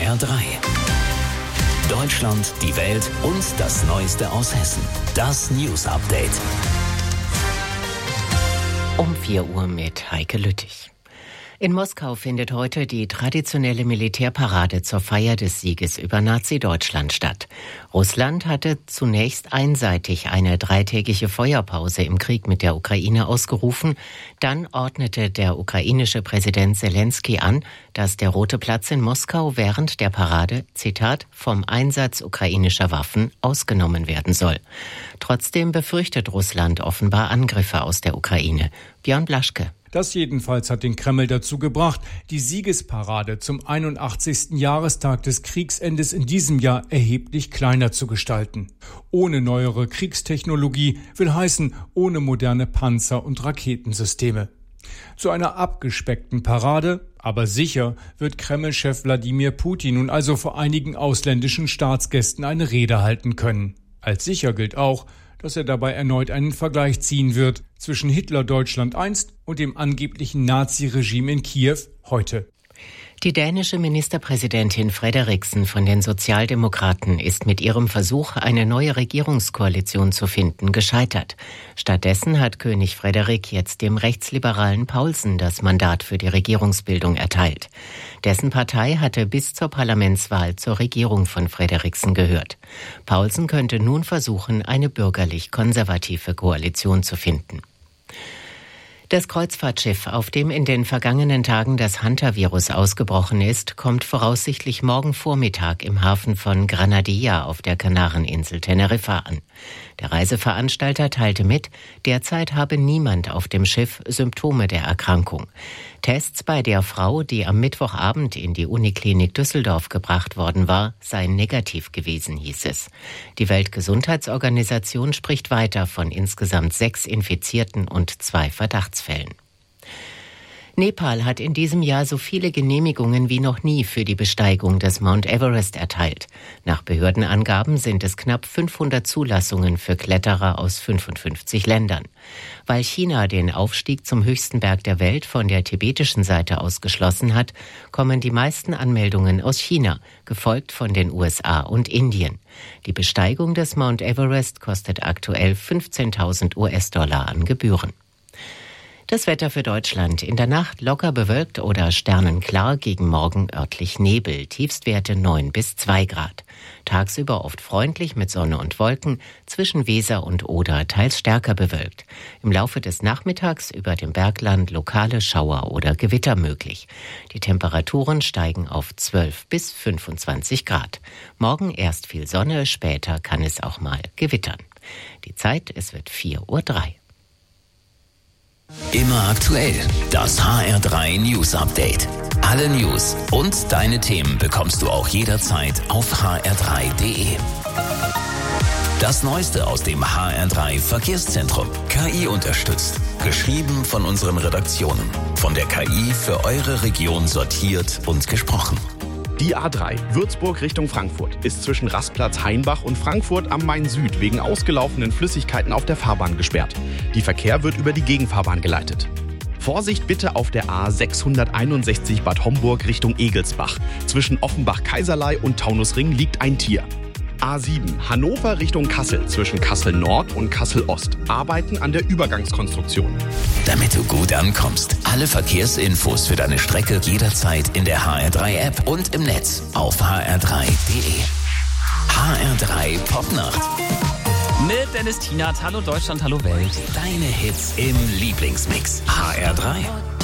HR3. Deutschland, die Welt und das Neueste aus Hessen. Das News Update. Um 4 Uhr mit Heike Lüttich. In Moskau findet heute die traditionelle Militärparade zur Feier des Sieges über Nazi-Deutschland statt. Russland hatte zunächst einseitig eine 3-tägige Feuerpause im Krieg mit der Ukraine ausgerufen. Dann ordnete der ukrainische Präsident Selenskyj an, dass der Rote Platz in Moskau während der Parade, Zitat, vom Einsatz ukrainischer Waffen ausgenommen werden soll. Trotzdem befürchtet Russland offenbar Angriffe aus der Ukraine. Björn Blaschke. Das jedenfalls hat den Kreml dazu gebracht, die Siegesparade zum 81. Jahrestag des Kriegsendes in diesem Jahr erheblich kleiner zu gestalten. Ohne neuere Kriegstechnologie will heißen, ohne moderne Panzer- und Raketensysteme. Zu einer abgespeckten Parade, aber sicher, wird Kreml-Chef Wladimir Putin nun also vor einigen ausländischen Staatsgästen eine Rede halten können. Als sicher gilt auch, dass er dabei erneut einen Vergleich ziehen wird zwischen Hitler-Deutschland einst und dem angeblichen Nazi-Regime in Kiew heute. Die dänische Ministerpräsidentin Frederiksen von den Sozialdemokraten ist mit ihrem Versuch, eine neue Regierungskoalition zu finden, gescheitert. Stattdessen hat König Frederik jetzt dem rechtsliberalen Paulsen das Mandat für die Regierungsbildung erteilt. Dessen Partei hatte bis zur Parlamentswahl zur Regierung von Frederiksen gehört. Paulsen könnte nun versuchen, eine bürgerlich-konservative Koalition zu finden. Das Kreuzfahrtschiff, auf dem in den vergangenen Tagen das Hantavirus ausgebrochen ist, kommt voraussichtlich morgen Vormittag im Hafen von Granadilla auf der Kanareninsel Teneriffa an. Der Reiseveranstalter teilte mit, derzeit habe niemand auf dem Schiff Symptome der Erkrankung. Tests bei der Frau, die am Mittwochabend in die Uniklinik Düsseldorf gebracht worden war, seien negativ gewesen, hieß es. Die Weltgesundheitsorganisation spricht weiter von insgesamt 6 Infizierten und 2 Verdachtsfällen. Nepal hat in diesem Jahr so viele Genehmigungen wie noch nie für die Besteigung des Mount Everest erteilt. Nach Behördenangaben sind es knapp 500 Zulassungen für Kletterer aus 55 Ländern. Weil China den Aufstieg zum höchsten Berg der Welt von der tibetischen Seite aus geschlossen hat, kommen die meisten Anmeldungen aus China, gefolgt von den USA und Indien. Die Besteigung des Mount Everest kostet aktuell 15.000 US-Dollar an Gebühren. Das Wetter für Deutschland. In der Nacht locker bewölkt oder sternenklar, gegen Morgen örtlich Nebel. Tiefstwerte 9 bis 2 Grad. Tagsüber oft freundlich mit Sonne und Wolken, zwischen Weser und Oder teils stärker bewölkt. Im Laufe des Nachmittags über dem Bergland lokale Schauer oder Gewitter möglich. Die Temperaturen steigen auf 12 bis 25 Grad. Morgen erst viel Sonne, später kann es auch mal gewittern. Die Zeit, es wird 4:03 Uhr. Immer aktuell. Das HR3 News Update. Alle News und deine Themen bekommst du auch jederzeit auf hr3.de. Das Neueste aus dem HR3 Verkehrszentrum. KI unterstützt. Geschrieben von unseren Redaktionen. Von der KI für eure Region sortiert und gesprochen. Die A3 Würzburg Richtung Frankfurt ist zwischen Rastplatz Hainbach und Frankfurt am Main-Süd wegen ausgelaufenen Flüssigkeiten auf der Fahrbahn gesperrt. Der Verkehr wird über die Gegenfahrbahn geleitet. Vorsicht bitte auf der A661 Bad Homburg Richtung Egelsbach. Zwischen Offenbach-Kaiserlei und Taunusring liegt ein Tier. A7 Hannover Richtung Kassel zwischen Kassel Nord und Kassel Ost. Arbeiten an der Übergangskonstruktion. Damit du gut ankommst. Alle Verkehrsinfos für deine Strecke jederzeit in der HR3-App und im Netz auf hr3.de. HR3 Popnacht. Mit Dennis Tienert. Hallo Deutschland, hallo Welt. Deine Hits im Lieblingsmix. HR3.